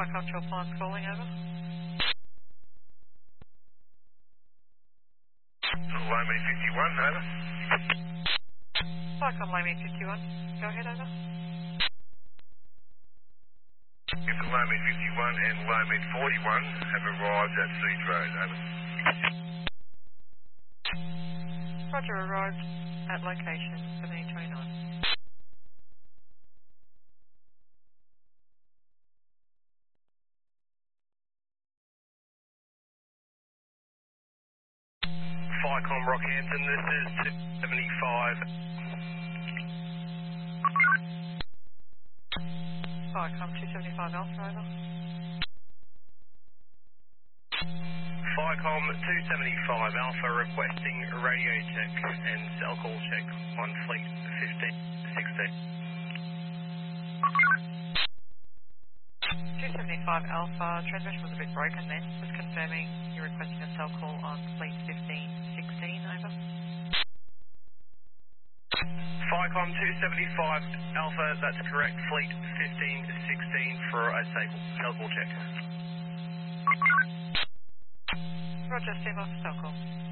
Vicom to appliance calling, over. Lamy 51, over. Vicom Lamy 51, go ahead, over. Lamy 51 and Lamy 41 have arrived at Siege Road, over. Roger, arrived at location 1729. Vicom Rockhampton, this is 275. Vicom 275 Alpha, over. Vicom 275 Alpha requesting radio check and cell call check on fleet 1516. 275 Alpha, transmission was a bit broken then. Just confirming you're requesting a cell call on fleet 1516, over. Vicom 275 Alpha, that's correct, fleet 1516 for a cell call check. Roger, stand by for cell call.